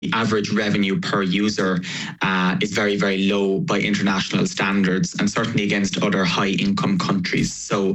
average revenue per user is very, very low by international standards, and certainly against other high-income countries. So,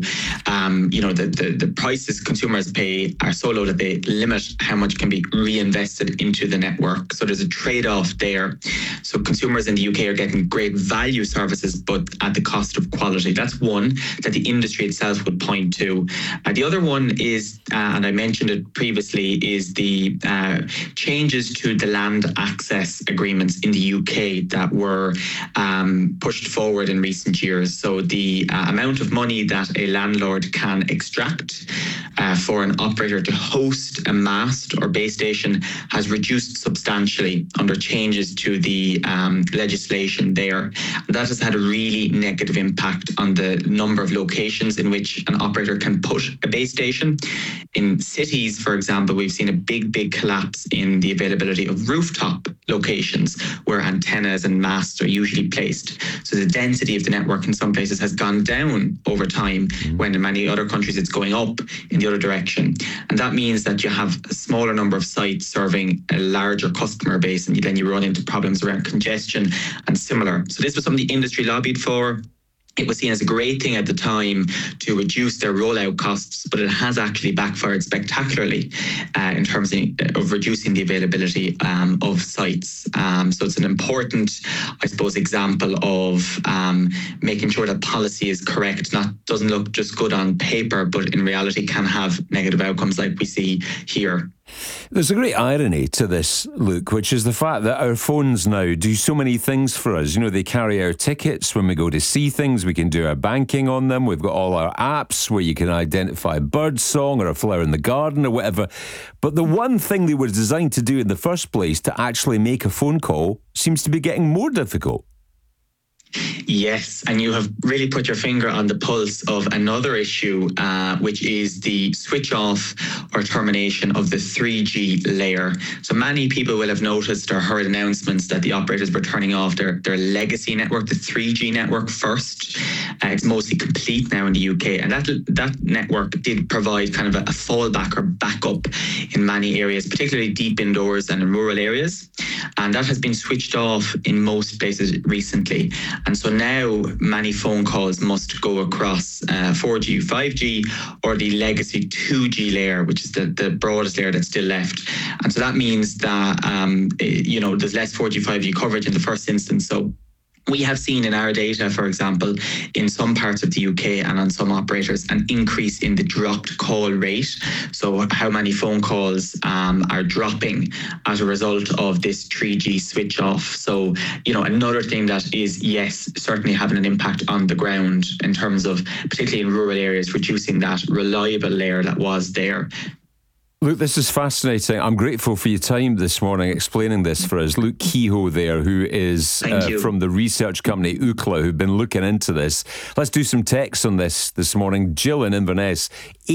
the prices consumers pay are so low that they limit how much can be reinvested into the network. So there's a trade-off there. So consumers in the UK are getting great value services, but at the cost of quality. That's one that the industry itself would point to. The other one is, and I mentioned it previously, is the changes to the land access agreements in the UK that were pushed forward in recent years. So the amount of money that a landlord can extract for an operator to host a mast or base station has reduced substantially under changes to the legislation there. And that has had a really negative impact on the number of locations in which an operator can put a base station. In cities, for example, we've seen a big collapse in the availability of rooftop locations where antennas and masts are usually placed. So the density of the network in some places has gone down over time, when in many other countries it's going up in the other direction. And that means that you have a smaller number of sites serving a larger customer base, and then you run into problems around congestion and similar. So this was something the industry lobbied for. It was seen as a great thing at the time to reduce their rollout costs, but it has actually backfired spectacularly in terms of reducing the availability of sites. So it's an important, I suppose, example of making sure that policy is correct, doesn't look just good on paper, but in reality can have negative outcomes like we see here. There's a great irony to this, Luke, which is the fact that our phones now do so many things for us. They carry our tickets when we go to see things. We can do our banking on them. We've got all our apps where you can identify birdsong or a flower in the garden or whatever. But the one thing they were designed to do in the first place, to actually make a phone call, seems to be getting more difficult. Yes, and you have really put your finger on the pulse of another issue, which is the switch off or termination of the 3G layer. So many people will have noticed or heard announcements that the operators were turning off their legacy network, the 3G network first. It's mostly complete now in the UK, and that network did provide kind of a fallback or backup in many areas, particularly deep indoors and in rural areas. And that has been switched off in most places recently. And so now many phone calls must go across 4G, 5G, or the legacy 2G layer, which is the broadest layer that's still left. And so that means that, there's less 4G, 5G coverage in the first instance. So we have seen in our data, for example, in some parts of the UK and on some operators, an increase in the dropped call rate. So how many phone calls are dropping as a result of this 3G switch off. So, another thing that is, yes, certainly having an impact on the ground in terms of, particularly in rural areas, reducing that reliable layer that was there. Luke, this is fascinating. I'm grateful for your time this morning explaining this for us. Luke Kehoe there, who is from the research company Ookla, who've been looking into this. Let's do some texts on this morning. Jill in Inverness,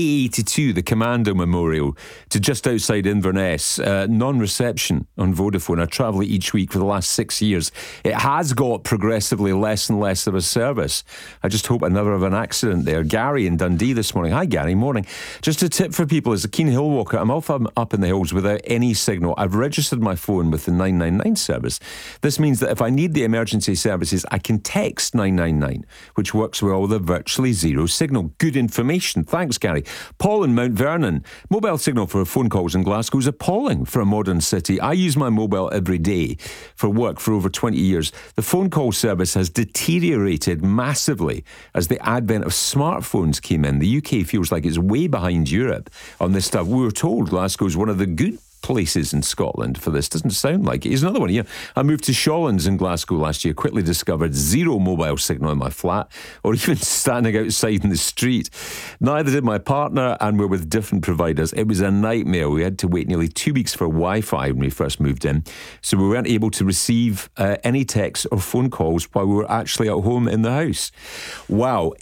A82, the Commando Memorial, to just outside Inverness. Non-reception on Vodafone. I travel each week for the last 6 years. It has got progressively less and less of a service. I just hope I never have an accident there. Gary in Dundee this morning. Hi, Gary. Morning. Just a tip for people as a keen hill walker. I'm up in the hills without any signal. I've registered my phone with the 999 service. This means that if I need the emergency services, I can text 999, which works well with a virtually zero signal. Good information. Thanks, Gary. Paul in Mount Vernon. Mobile signal for phone calls in Glasgow is appalling for a modern city. I use my mobile every day for work for over 20 years. The phone call service has deteriorated massively as the advent of smartphones came in. The UK feels like it's way behind Europe on this stuff. We were told Glasgow is one of the good places in Scotland for this. Doesn't sound like it. Here's another one here. I moved to Shawlands in Glasgow last year, quickly discovered zero mobile signal in my flat or even standing outside in the street. Neither did my partner, and we're with different providers. It was a nightmare. We had to wait nearly 2 weeks for Wi-Fi when we first moved in, so we weren't able to receive any texts or phone calls while we were actually at home in the house. Wow.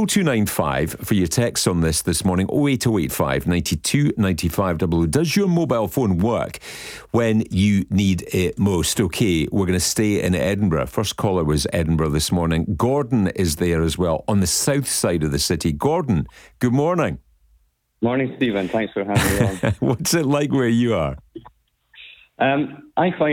80295 for your texts on this morning. 08085 92 95 00. Does your mobile phone work when you need it most? Okay, we're going to stay in Edinburgh. First caller was Edinburgh this morning. Gordon is there as well on the south side of the city. Gordon, good morning. Morning, Stephen. Thanks for having me on. What's it like where you are? I find